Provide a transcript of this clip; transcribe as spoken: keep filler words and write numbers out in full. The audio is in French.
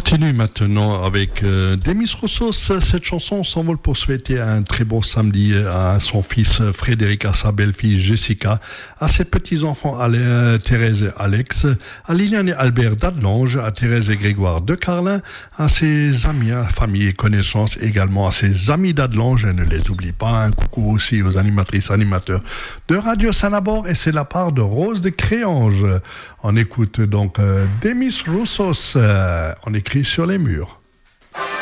continue maintenant avec euh, Demis Roussos. Cette chanson s'envole pour souhaiter un très bon samedi à son fils Frédéric, à sa belle-fille Jessica, à ses petits-enfants euh, Thérèse et Alex, à Liliane et Albert d'Adelange, à Thérèse et Grégoire de Carlin, à ses amis, à famille et connaissances, également à ses amis d'Adelange. Ne les oublie pas. Un coucou aussi aux animatrices, animateurs de Radio Saint-Labor, et c'est la part de Rose de Créange. On écoute donc euh, Demis Roussos, euh, on écrit sur les murs.